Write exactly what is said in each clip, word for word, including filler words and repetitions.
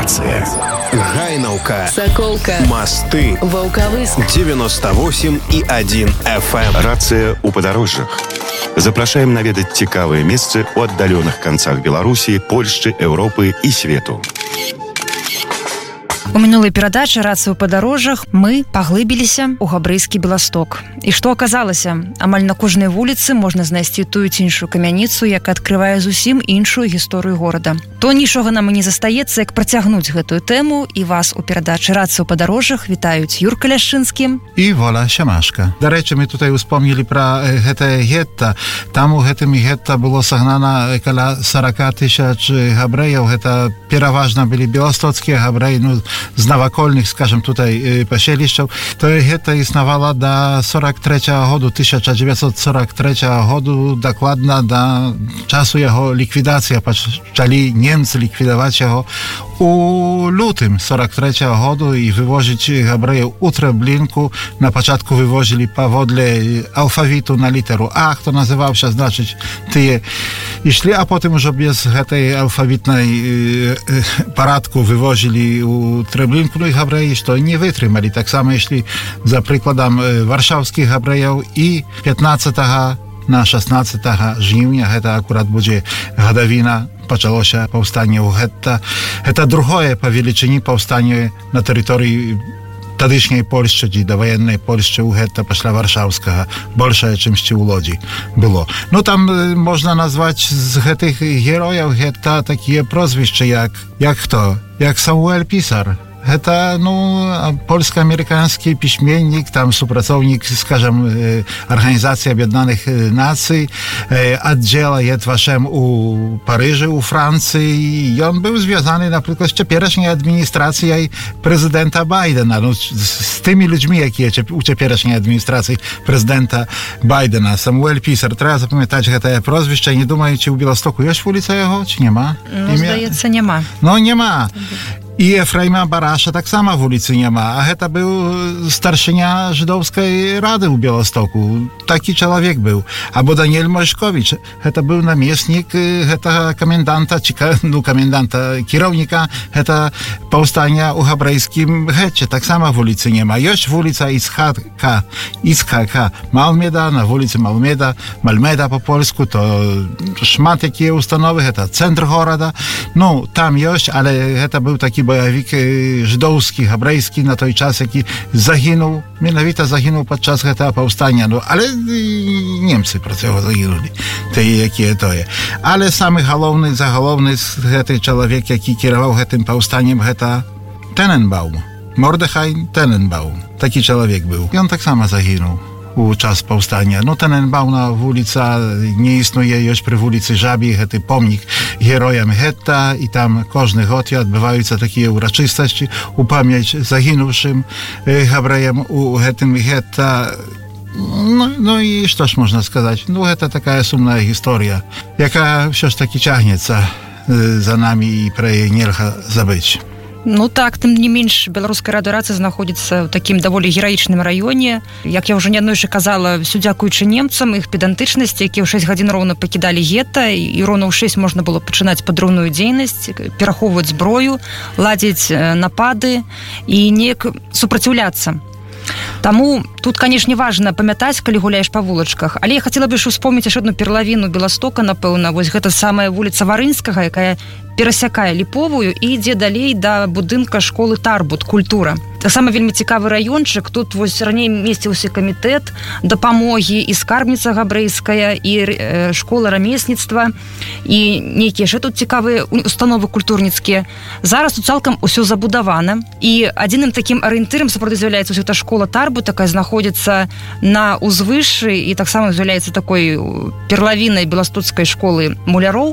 Рация. Гайнаўка. Соколка. Мосты. Волковыск. девяносто восемь и один эф эм. Рация у падарожжах. Запрашаем наведаць цікавыя месцы ў аддаленых канцах Беларусі, Польшчы, Еўропы і свету. У мінулай перадачы «Рацыя ў падарожжах» мы паглыбіліся ў габрэйскі Беласток. І што аказалася? Амаль на кожнай вуліцы можна знайсці тую ці іншую камяніцу, якая адкрывае зусім іншую гісторыю горада. То нічога нам і не застаецца, як працягнуць гэтую тэму, і вас у перадачы «Рацыя ў падарожжах» вітаюць Юрка Ляшчынскі і Воля Сямашка. Дарэчы, мы tutaj успомнілі пра гэтае гетта. Там у гэтым гетта было сагнана каля сорок тысяч габрэяў. Гэта пераважна былі беластоцкія габрэі, ну, z nawakольnych, скажем, tutaj поселищаў. To getta існавала до сорок третьего году, тысяча девятьсот сорок третьего году, дакладна до часу яго ліквідацыі. Пачалі немцы ліквідаваць яго у лютым сорок третьего году і вывозіць габрэяў у Трэблінку. На пачатку вывозілі паводле алфавіту на літару А, хто называўся, значыць, тыя ішлі, а потым ужо без гэтай алфавітнай парадку вывозілі у Трэблінку, ну і габрэі, што не вытрымалі. Таксама ішлі, за прыкладам, варшаўскіх габрэяў, і пятнадцатага на шаснаццатага жніўня, гэта акурат будзе гадавіна, пачалося паўстанне ў гетта. Гэта другое па велічыні паўстанне на тэрыторыі тадышняй Польшчы, ці даваеннай Польшчы ў гетта пасля варшаўскага, большае, чымсьці ў Лодзі было. Ну, там можна назваць з гэтых герояў гетта такія прозвішчы, як, як хто? Як Самуэль Пісар. Гэта, ну, польска-амерыканскі пісьменнік, там супрацоўнік, скажем, Арганізацыі Аб'яднаных Нацый, аддзела Едвашем у Парыжы, у Францыі. Ён быў звязаны, напрыклад, з цяперашняй адміністрацыяй прэзідэнта Байдена, ну, з тымі людзьмі, якія у цяперашняй адміністрацыі прэзідэнта Байдена. Самуэль Пісар. Трэба запамятаць гэтае прозвішча. Не думаю, ці ў Беластоку ёсць вуліца яго, ці няма? Ну, здаецца, няма. Ну, няма. І Ефрайма Бараша таксама вуліцы няма, а гэта быў старшыня жыдоўскай рады ў Беластоку. Такі чалавек быў. Або Даніэль Мошковіч, гэта быў намеснік гэтага каменданта, ці, ну, каменданта, кіраўніка гэта паўстання ў габрэйскім гетце. Таксама вуліцы няма. Ёсць вуліца Ісхака, Ісхака Малмеда, на вуліцы Малмеда, Мальмеда по-польску, то шмат якія установы, гэта цэнтр горада. Ну, там ёсць, але гэта быў такі баявік жыдоўскі, габрэйскі на той час, які загінуў, менавіта загінуў падчас гэтага паўстання. Ну, але немцы проці яго загінулі, тыя, якія тое. Але самы галоўны, загалоўны гэты чалавек, які кіраваў гэтым паўстаннем, гэта Тененбаум. Мордехай Тененбаум. Такі чалавек быў. Ён таксама загінуў у час паўстання. Ну, Тененбауна вуліца не існуе, ёсць пры вуліцы Жабі гэты помнік героям гетта, і там кожны год адбываюцца такія ўрачыстасці у памяць загінуўшым габрэям у гэтым гетта. Ну, ну і што ж можна сказаць? Ну, гэта такая сумная гісторыя, якая ўсё ж такі цягнецца за намі, і пра яе нельга забыць. Ну так, тым не менш, беларуская радыёрацыя знаходзіцца ў такім даволі гераічным раёне. Як я ўжо не аднойчы казала, всё дзякуючы немцам, іх педантычнасці, якія ў шэсць гадзін роўна пакідалі гетта, і роўна ў шэсць можна было пачынаць падрыўную дзейнасць, перахоўваць зброю, ладзіць напады і неяк супраціўляцца. Таму тут, канешне, важна памятаць, калі гуляеш па вулачках. Але я хацела б яшчэ ўспомніць яшчэ адну перлавіну Беластока, напэўна, вось гэта самая вуліца Варынскага, якая перасякае Ліповую і ідзе далей да будынка школы Тарбут, культура. Таксама вельмі цікавы раёнчык. Тут вось раней месціўся камітэт дапамогі, і скарбніца габрэйская, і э, школа рамесніцтва, і нейкія яшчэ тут цікавыя установы культурніцкія. Зараз тут цалкам усё забудавана, і адзіным такім арыентырам сапраўды з'яўляецца гэта школа Тарбут, такая знаходзіцца на ўзвышшы, і таксама з'яўляецца такой перлавінай беластоцкай школы муляроў.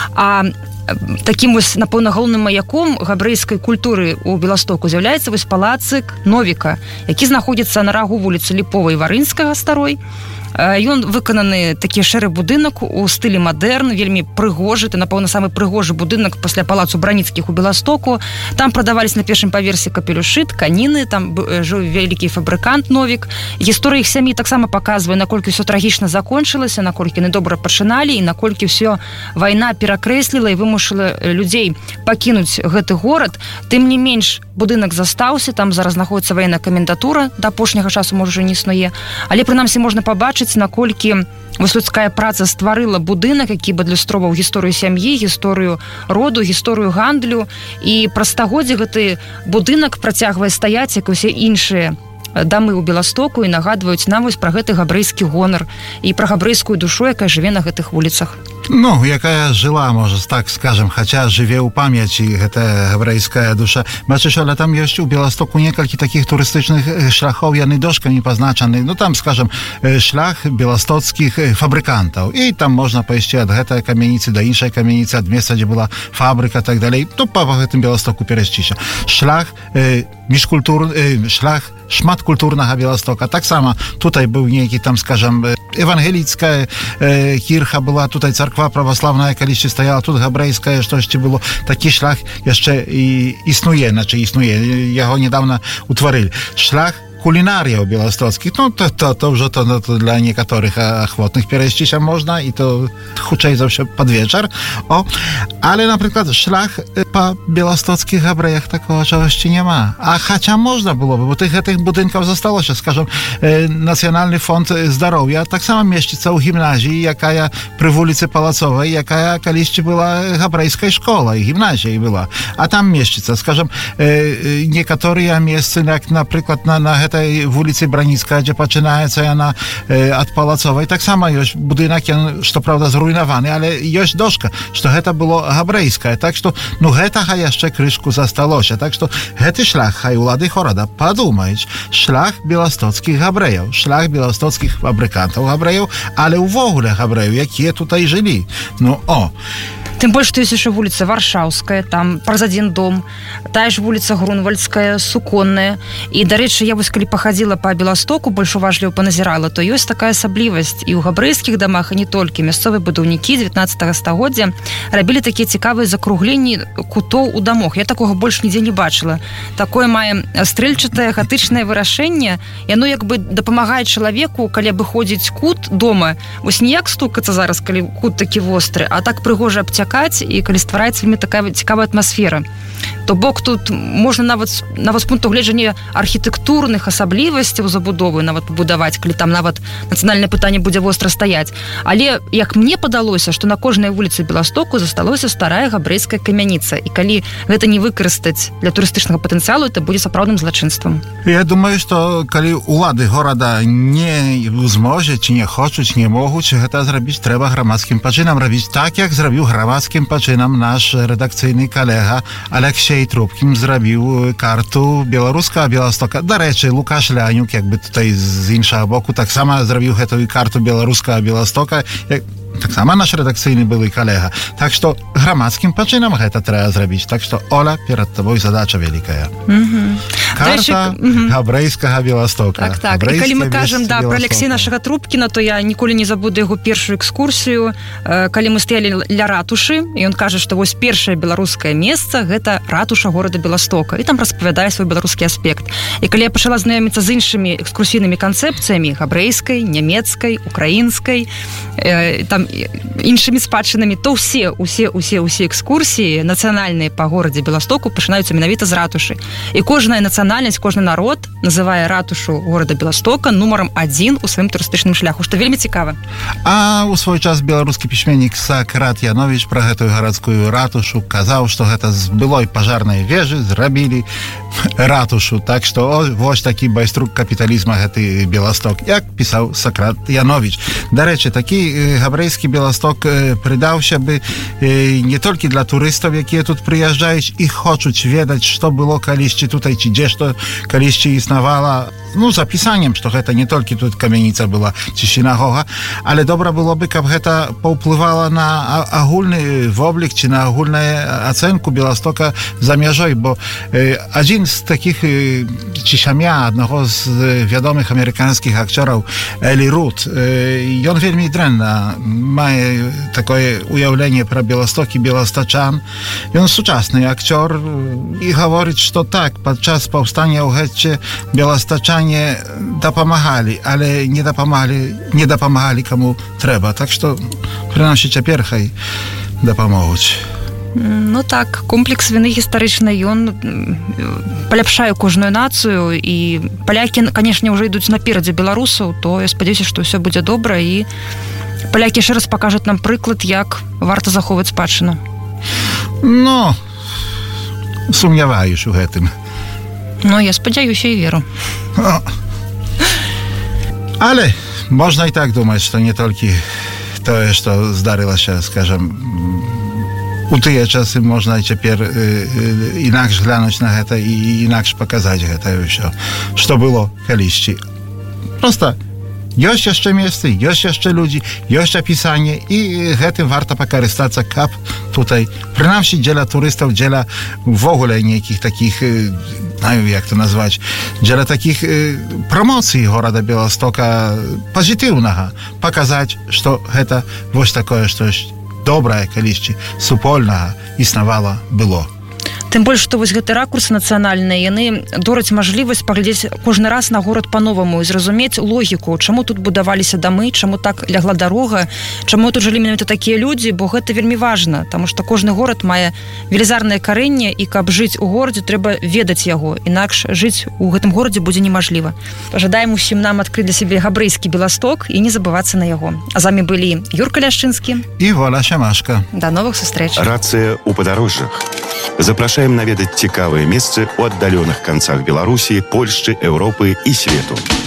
А таким вось, напэўна, галоўным маяком габрэйскай культуры ў Беластоку з'яўляецца вось палацык Новіка, які знаходзіцца на рагу вуліцы Ліповай Варынскага старой. Ён выкананы такі шэры будынак у стылі мадэрн, вельмі прыгожы, это, напэўна, самы прыгожы будынак пасля палацу Браніцкіх у Беластоку. Там прадавались на першым паверсе капелюшы, тканіны, там жыў вялікі фабрыкант Новік. Гісторыя іх сям'і таксама паказвае, наколькі ўсё трагічна закончылася, наколькі яны добра пачыналі і наколькі ўсё вайна перакрэсліла і вымушала людзей пакінуць гэты горад. Тым не менш, будынак застаўся, там зараз знаходіцца ваенная камендатура, да апошняга часу, можа, не існуе. Але, прынамсі, можна пабачыць, наколькі вось людская праца стварыла будынак, які бы адлюстроўваў гісторыю сям'і, гісторыю роду, гісторыю гандлю. І праз стагоддзі гэты будынак працягвае стаяць, як і ўсе іншыя дамы ў Беластоку, і нагадваюць нам вось пра гэты габрэйскі гонар і пра габрэйскую душу, якая жыве на гэтых вуліцах. Ну, якая жыла, можа, так скажем, хаця жыве ў памяці гэтая габрэйская душа. Бачыш, але там ёсць у Беластоку некалькі такіх турыстычных шляхоў, яны дошкамі пазначаны. Ну, там, скажем, шлях беластоцкіх фабрыкантаў. І там можна пайсці ад гэтай камяніцы да іншай камяніцы, ад месца, дзе была фабрыка, так далей. То па гэтым Беластоку перайсціся. Шлях э, міжкультур, э, шлях шматкультурнага Беластока. Таксама tutaj był нейкі, там, скажем, ewangelicka e, kircha była, tutaj cerkwa prawosławna kiedyś stajała, tu hebrajska jeszcze było. Taki szlak jeszcze i, istnieje, znaczy istnieje. Jego niedawno utworzyli. Szlak kulinaria u białostockich, no to, to, to już to, no, to dla niektórych ochotnych piereścić się można i to huczej zawsze pod wieczór. O, ale na przykład szlach po białostockich hebrajach takiego czegoś nie ma. A chociaż można byłoby, bo tych, tych budynków zostało się, skażę, Nacjonalny Fond Zdrowia tak samo mieścica u gimnazji, jaka ja przy ulicy Palacowej, jaka kiedyś była hebrajska szkoła i gimnazja była. A tam mieścica, skażę, niektóre miejsca, jak na przykład na, na tej w ulicy Branicka, gdzie zaczynaється ona e, od Palacowej, tak samo jest budynek, co prawda zrujnowany, ale jest doszka, że to było hebrajskie, tak że no heta jeszcze kryszku zastało się, tak że hety szlach, haj ulady choroda, podumać, szlach białostockich hebrajów, szlach białostockich fabrykantów hebrajów, ale w ogóle hebrajów, jakie tutaj żyli. No o. Тым больш, што ёсць яшчэ вуліца Варшаўская, там праз адзін дом, тая ж вуліца Грунвальдская, Суконная. І, дарэчы, я вось калі пахадзіла па Беластоку, больш уважліва паназірала, то ёсць такая асаблівасць. І ў габрэйскіх дамах, і не толькі, мясцовыя будаўнікі дзевятнаццатага стагоддзя рабілі такія цікавыя закругленні кутоў у дамах. Я такога больш нідзе не бачыла. Такое мае стрэльчатае гатычнае вырашэнне, яно як бы дапамагае чалавеку, калі абыходзіць кут дома, вось не як стукацца зараз, калі кут такі востры, а так прыгожа абцякаць, і калі ствараецца вельмі такая цікавая атмасфера. То бок тут можна нават, нават з пункту гледжання архітэктурных асаблівасцяў забудовы нават пабудаваць, калі там нават нацыянальнае пытанне будзе востра стаяць. Але, як мне падалося, што на кожнай вуліцы Беластоку засталося старая габрэйская камяніца. І калі гэта не выкарыстаць для турыстычнага патэнцыялу, это будзе сапраўдным злачынствам. Я думаю, што калі улады горада не зможа, ці не хочуць, не могуць, гэта зрабіць трэба грамадскім пачынам рабіць так, як зрабіў грамадскім пачынам наш рэдакцыйны калега Алексей Трубкін зрабіў карту беларускага Беластока. Дарэчы, Лукаш Лянюк, якby tutaj z іншага боку, так само зрабіў гэтую карту беларускага Беластока, так само наш рэдакцыйны былы калега. Так што грамадскім пачынам гэта трэба зрабіць. Так што, Оля, перад табой задача вялікая. Mm-hmm. Карта mm-hmm. габрэйскага Беластока. Так, так. І калі мы кажам, да, про Алексея нашага Трубкіна, то я ніколі не забуду яго першую экскурсію, калі мы стаялі ля ратушы, і ён кажа, што вось першае беларускае месца гэта ратуша горада Беластока, і там распавядае свой беларускі аспект. І калі я пачала знаёміцца з іншымі экскурсійнымі канцэпцыямі, габрэйскай, нямецкай, украінскай, э, там іншымі спадчынамі, то ўсе, усе, усе, усе экскурсіі нацыянальныя па горадзе Беластоку пачынаюцца менавіта з ратушы. І кожная нацыянальнасць, кожны народ называе ратушу горада Беластока нумарам адзін у сваім турыстычным шляху, што вельмі цікава. А у свой час беларускі пісьменнік Сакрат Яновіч пра гэтую гарадскую ратушу казаў, што гэта з былой пажарнай вежы зрабілі ратушу. Так што о, вось такі байструк капіталізма гэты Беласток, як пісаў Сакрат Яновіч. Дарэчы, такі габрэйскі Беласток прыдаўся бы не толькі для турыстаў, якія тут прыязджаюць і хочуць ведаць, што было калісьці tutaj, ці дзе што калісьці існавала, ну, запісаннем, што гэта не толькі тут камяніца была ці сінагога, але добра было бы, каб гэта паўплывала на агульны воблік ці на агульную ацэнку Беластока за мяжой, бо э, адзін з такіх э, ці сям'я аднаго з вядомых амерыканскіх акцёраў Элі Руд, э, ён вельмі дрэнна мае такое уяўленне пра Беласток і беластачан. Ён сучасны акцёр і гаворыць, што так, падчас паўстання ў гетце беластачане дапамагалі, але не дапамагалі, не дапамагалі каму трэба. Так што, прынамсі, цяпер хай дапамогуць. Ну так, комплекс віны гістарычны, ён паляпшае кожную нацыю, і палякі, канешне, ўжо ідуць наперадзе беларусаў, то я спадзяюся, што ўсё будзе добра, і палякі яшчэ раз пакажуць нам прыклад, як варта захоўваць спадчыну. Ну, сумняваюсь у гэтым. Ну, я спадзяюся і веру. О. Але можна і так думаць, што не толькі тое, што здарылася, скажам, у тыя часы можна і цяпер э, э, інакш глянуць на гэта і інакш паказаць гэта ўсё, што было калісьці. Проста ёсць яшчэ месцы, ёсць яшчэ людзі, ёсць апісанне, і гэтым варта пакарыстацца, каб tutaj, прынамсі дзеля турыстаў, дзеля ввогуле нейкіх такіх, знаю, як то назваць, дзеля такіх э, прамоцый горада Беластока пазітыўнага, паказаць, што гэта вось такое штось добрае калісьці супольнага існавала было. Тым больш, што вось гэты ракурсы нацыянальныя, яны дораць мажлівасць паглядзець кожны раз на горад па-новаму і зразумець логіку, чаму тут будаваліся дамы, чаму так лягла дарога, чаму тут жылі менавіта такія людзі, бо гэта вельмі важна, таму што кожны горад мае велізарнае карэнне, і каб жыць у горадзе, трэба ведаць яго, інакш жыць у гэтым горадзе будзе немажліва. Пажадаем усім нам адкрыць для сябе габрэйскі Беласток і не забывацца на яго. А з вамі былі Юрка Ляшчынскі і Воля Сямашка. Да новых сустрэч. Рацыя ў падарожжах. Запрашаем наведаць цікавыя месцы ў аддаленых канцах Беларусі, Польшчы, Еўропы і свету.